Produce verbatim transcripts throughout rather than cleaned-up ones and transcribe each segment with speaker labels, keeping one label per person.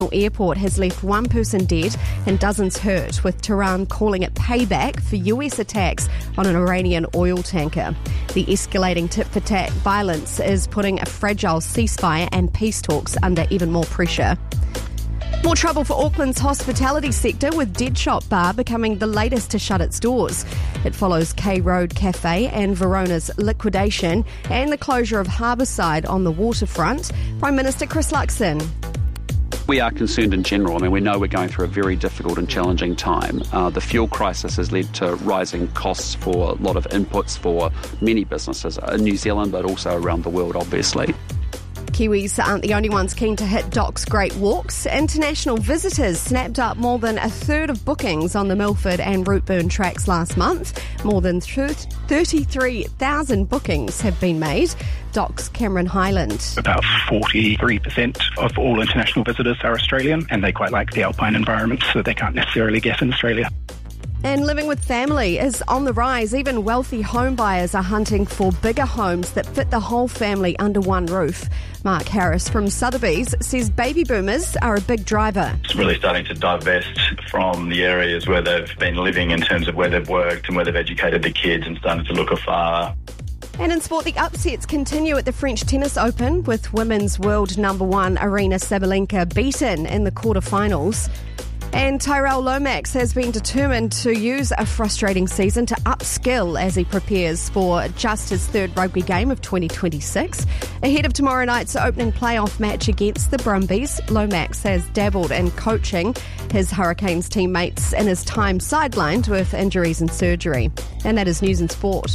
Speaker 1: airport has left one person dead and dozens hurt, with Tehran calling it payback for U S attacks on an Iranian oil tanker. The escalating tit-for-tat violence is putting a fragile ceasefire and peace talks under even more pressure. More trouble for Auckland's hospitality sector, with Dead Shop Bar becoming the latest to shut its doors. It follows K Road Cafe and Verona's liquidation and the closure of Harbourside on the waterfront. Prime Minister Chris Luxon.
Speaker 2: We are concerned in general. I mean, we know we're going through a very difficult and challenging time. Uh, the fuel crisis has led to rising costs for a lot of inputs for many businesses in New Zealand, but also around the world, obviously.
Speaker 1: Kiwis aren't the only ones keen to hit Doc's Great Walks. International visitors snapped up more than a third of bookings on the Milford and Routeburn tracks last month. More than thirty-three thousand bookings have been made. Doc's Cameron Highland.
Speaker 3: About forty-three percent of all international visitors are Australian, and they quite like the alpine environments that they can't necessarily get in Australia.
Speaker 1: And living with family is on the rise. Even wealthy home buyers are hunting for bigger homes that fit the whole family under one roof. Mark Harris from Sotheby's says baby boomers are a big driver.
Speaker 4: It's really starting to divest from the areas where they've been living in terms of where they've worked and where they've educated the kids, and starting to look afar.
Speaker 1: And in sport, the upsets continue at the French Tennis Open, with women's world number one Aryna Sabalenka beaten in the quarterfinals. And Tyrell Lomax has been determined to use a frustrating season to upskill as he prepares for just his third rugby game of twenty twenty-six. Ahead of tomorrow night's opening playoff match against the Brumbies, Lomax has dabbled in coaching his Hurricanes teammates in his time sidelined with injuries and surgery. And that is news and sport.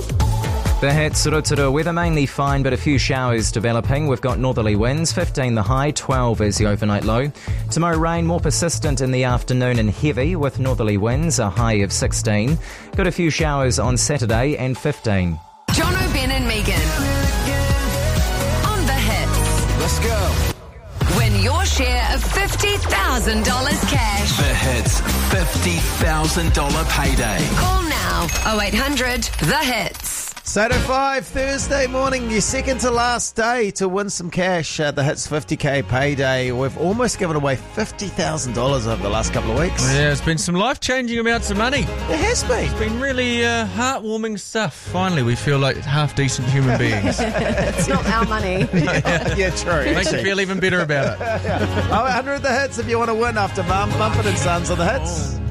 Speaker 5: The Hits, Rotorua, weather mainly fine, but a few showers developing. We've got northerly winds, fifteen the high, twelve is the overnight low. Tomorrow rain more persistent in the afternoon and heavy, with northerly winds, a high of sixteen. Got a few showers on Saturday and fifteen.
Speaker 6: John O'Ben and Megan on The Hits.
Speaker 7: Let's go.
Speaker 6: Win your share of fifty thousand dollars cash.
Speaker 7: The Hits fifty thousand dollars payday.
Speaker 6: Call now oh eight hundred the hits.
Speaker 8: eight oh five, Thursday morning, your second to last day to win some cash at the Hits fifty K payday. We've almost given away fifty thousand dollars over the last couple of weeks.
Speaker 9: Yeah, it's been some life-changing amounts of money.
Speaker 8: It has been.
Speaker 9: It's been really uh, heartwarming stuff. Finally, we feel like half-decent human beings.
Speaker 1: It's not our money.
Speaker 8: yeah, yeah, true.
Speaker 9: Makes you feel even better about it.
Speaker 8: oh eight hundred the Hits if you want to win after Mum, Mumford and Sons of the Hits.